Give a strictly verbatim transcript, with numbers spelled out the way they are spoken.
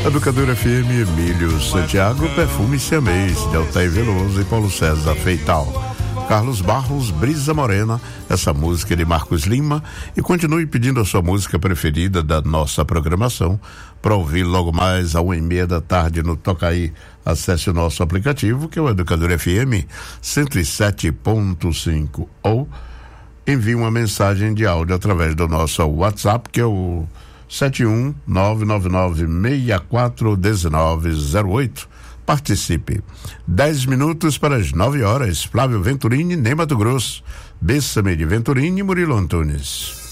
Educador F M, Emílio Santiago, Perfume Siamês, Deltair Veloso e Paulo César Feital. Carlos Barros, Brisa Morena, essa música é de Marcos Lima. E continue pedindo a sua música preferida da nossa programação para ouvir logo mais a uma e meia da tarde no Tocaí. Acesse o nosso aplicativo, que é o Educador F M cento e sete ponto cinco, ou envie uma mensagem de áudio através do nosso WhatsApp, que é o sete um nove nove nove seis quatro um nove zero oito. Participe. Dez minutos para as nove horas. Flávio Venturini, Ney Mato Grosso. Bessame de Venturini, Murilo Antunes.